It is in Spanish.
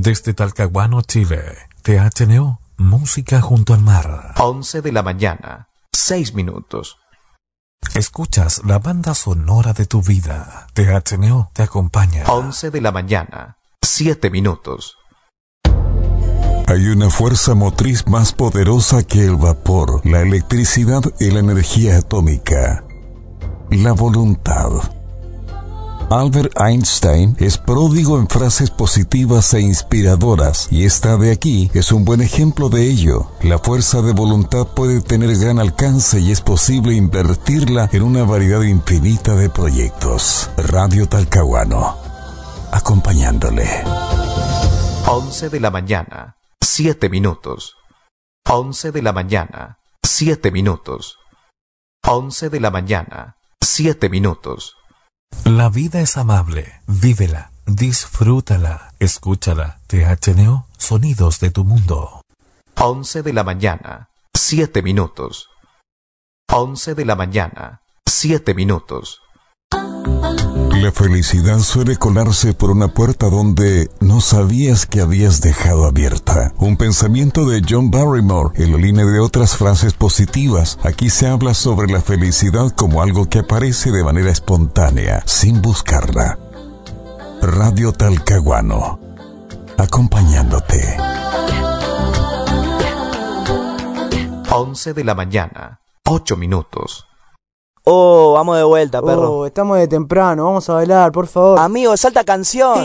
Desde Talcahuano, Chile, THNO, música junto al mar. 11 de la mañana, 6 minutos. Escuchas la banda sonora de tu vida. THNO te acompaña. 11 de la mañana, 7 minutos. Hay una fuerza motriz más poderosa que el vapor, la electricidad y la energía atómica. La voluntad. Albert Einstein es pródigo en frases positivas e inspiradoras, y esta de aquí es un buen ejemplo de ello. La fuerza de voluntad puede tener gran alcance y es posible invertirla en una variedad infinita de proyectos. Radio Talcahuano, acompañándole. 11 de la mañana, 7 minutos. 11 de la mañana, 7 minutos. 11 de la mañana, 7 minutos. La vida es amable, vívela, disfrútala, escúchala. THNO, sonidos de tu mundo. 11 de la mañana, 7 minutos. 11 de la mañana, 7 minutos. La felicidad suele colarse por una puerta donde no sabías que habías dejado abierta. Un pensamiento de John Barrymore en la línea de otras frases positivas. Aquí se habla sobre la felicidad como algo que aparece de manera espontánea, sin buscarla. Radio Talcahuano, acompañándote. 11 de la mañana, 8 minutos. Oh, vamos de vuelta, perro. Oh, estamos de temprano, vamos a bailar, por favor. Amigo, salta canción.